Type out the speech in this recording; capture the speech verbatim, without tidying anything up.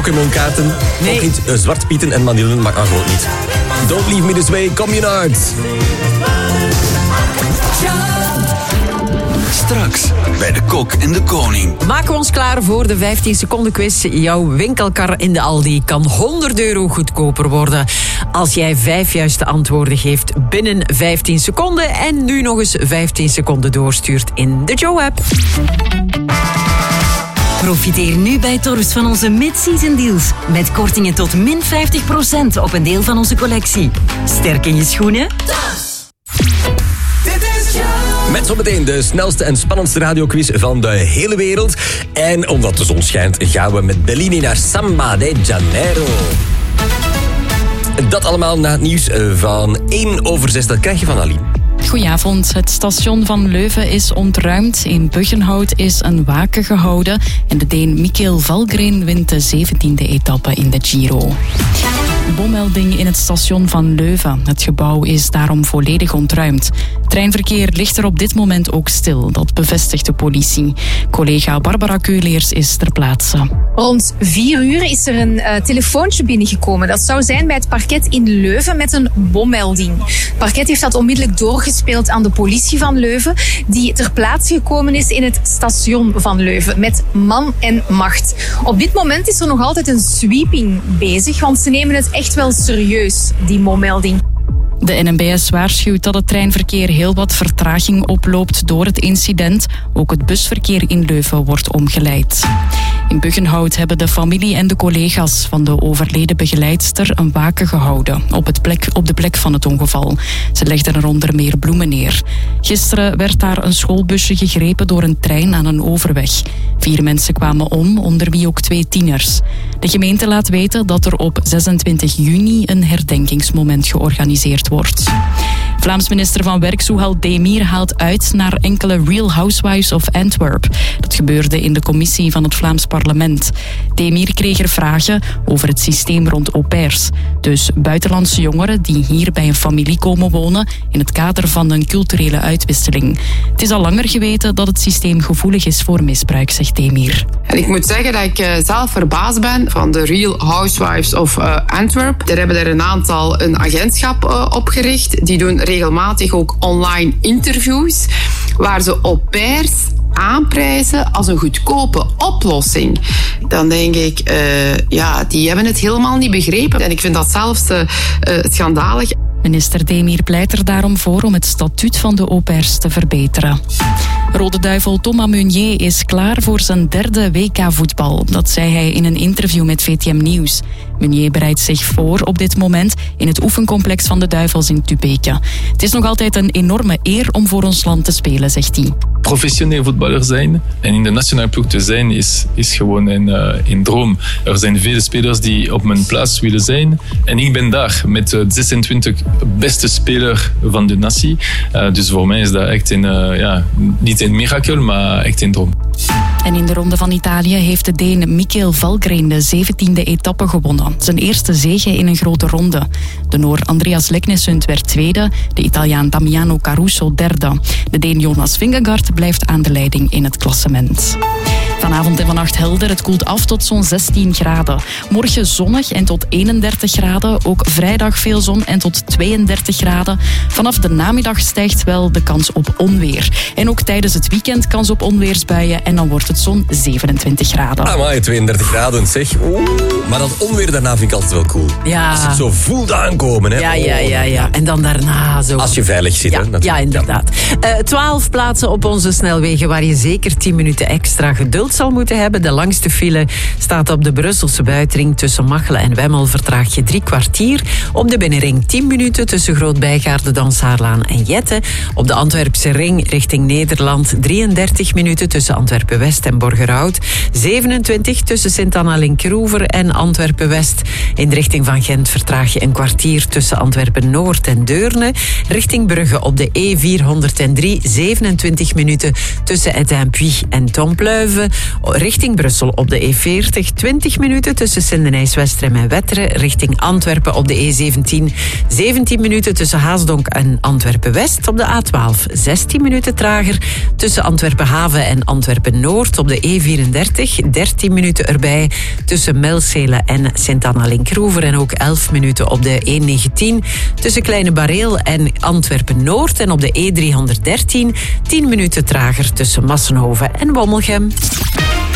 Pokémon-kaarten. Nee. Ook niet uh, Zwarte Pieten en Manillen, maar gewoon niet. Don't leave me this way, Communards. Straks bij de Kok en de Koning. Maken we ons klaar voor de vijftien seconden quiz. Jouw winkelkar in de Aldi kan honderd euro goedkoper worden als jij vijf juiste antwoorden geeft binnen vijftien seconden en nu nog eens vijftien seconden doorstuurt in de Joe-app. Profiteer nu bij Torfs van onze mid-season deals. Met kortingen tot min vijftig procent op een deel van onze collectie. Sterk in je schoenen? Met zometeen de snelste en spannendste radioquiz van de hele wereld. En omdat de zon schijnt, gaan we met Bellini naar Samba de Janeiro. Dat allemaal na het nieuws van één over zes. Dat krijg je van Aline. Goedenavond. Het station van Leuven is ontruimd. In Buggenhout is een waken gehouden. En de Deen Michael Valgren wint de zeventiende etappe in de Giro. Bommelding in het station van Leuven. Het gebouw is daarom volledig ontruimd. Treinverkeer ligt er op dit moment ook stil. Dat bevestigt de politie. Collega Barbara Keuleers is ter plaatse. Rond vier uur is er een uh, telefoontje binnengekomen. Dat zou zijn bij het parket in Leuven met een bommelding. Het parket heeft dat onmiddellijk doorgespeeld aan de politie van Leuven, die ter plaatse gekomen is in het station van Leuven met man en macht. Op dit moment is er nog altijd een sweeping bezig, want ze nemen het echt wel serieus, die bommelding. De N M B S waarschuwt dat het treinverkeer heel wat vertraging oploopt door het incident. Ook het busverkeer in Leuven wordt omgeleid. In Buggenhout hebben de familie en de collega's van de overleden begeleidster een waken gehouden op, het plek, op de plek van het ongeval. Ze legden er onder meer bloemen neer. Gisteren werd daar een schoolbusje gegrepen door een trein aan een overweg. Vier mensen kwamen om, onder wie ook twee tieners. De gemeente laat weten dat er op zesentwintig juni een herdenkingsmoment georganiseerd wordt. Vlaams minister van Werk Souhal Demir haalt uit naar enkele Real Housewives of Antwerp. Dat gebeurde in de commissie van het Vlaams parlement. Demir kreeg er vragen over het systeem rond au pairs. Dus buitenlandse jongeren die hier bij een familie komen wonen in het kader van een culturele uitwisseling. Het is al langer geweten dat het systeem gevoelig is voor misbruik, zegt Demir. En ik moet zeggen dat ik zelf verbaasd ben van de Real Housewives of uh, Antwerp. Daar hebben er een aantal een agentschap uh, opgericht. Die doen regelmatig ook online interviews waar ze au pairs aanprijzen als een goedkope oplossing. Dan denk ik, uh, ja, die hebben het helemaal niet begrepen. En ik vind dat zelfs uh, uh, schandalig. Minister Demir pleit er daarom voor om het statuut van de au pairs te verbeteren. Rode Duivel Thomas Meunier is klaar voor zijn derde W K-voetbal. Dat zei hij in een interview met V T M Nieuws. Meunier bereidt zich voor op dit moment in het oefencomplex van de Duivels in Tubeke. Het is nog altijd een enorme eer om voor ons land te spelen, zegt hij. Professioneel voetballer zijn en in de nationale ploeg te zijn is, is gewoon een, uh, een droom. Er zijn vele spelers die op mijn plaats willen zijn. En ik ben daar met de zesentwintig beste speler van de natie. Uh, dus voor mij is dat echt een, uh, ja, niet een mirakel, maar echt een droom. En in de Ronde van Italië heeft de Deen Michael Valgren de zeventiende etappe gewonnen. Zijn eerste zege in een grote ronde. De Noor Andreas Leknessund werd tweede, de Italiaan Damiano Caruso derde. De Deen Jonas Vingegaard blijft aan de leiding in het klassement. Vanavond en vannacht helder, het koelt af tot zo'n zestien graden. Morgen zonnig en tot eenendertig graden. Ook vrijdag veel zon en tot tweeëndertig graden. Vanaf de namiddag stijgt wel de kans op onweer. En ook tijdens het weekend kans op onweersbuien en dan wordt het zo'n zevenentwintig graden. Ah, maar tweeëndertig graden, zeg. Oeh. Maar dat onweer daarna vind ik altijd wel cool. Ja. Als je het zo voelt aankomen. Hè. Ja, ja, ja, ja. En dan daarna zo. Als je veilig zit. Ja, hè, natuurlijk. ja inderdaad. Twaalf uh, plaatsen op onze snelwegen waar je zeker tien minuten extra geduld zal moeten hebben. De langste file staat op de Brusselse buitenring tussen Machelen en Wemmel. Vertraag je drie kwartier. Op de binnenring tien minuten tussen Groot-Bijgaarde, Danshaarlaan en Jette. Op de Antwerpse ring richting Nederland drieëndertig minuten tussen Antwerpen-West en Borgerhout. zevenentwintig tussen Sint-Anna-Linkroever en Antwerpen-West. In de richting van Gent vertraag je een kwartier tussen Antwerpen-Noord en Deurne. Richting Brugge op de E vierhonderddrie zevenentwintig minuten tussen Étain-Puy en Tompluiven. Richting Brussel op de E veertig, twintig minuten tussen Sindenijs-Westrem en Wetteren. Richting Antwerpen op de E zeventien, zeventien minuten tussen Haasdonk en Antwerpen-West. Op de A twaalf, zestien minuten trager tussen Antwerpen-Haven en Antwerpen-Noord. Op de E vierendertig, dertien minuten erbij tussen Melcele en Sint-Anna-Linkroever. En ook elf minuten op de E negentien tussen Kleine Bareel en Antwerpen-Noord. En op de E driehonderddertien, tien minuten trager tussen Massenhoven en Wommelgem.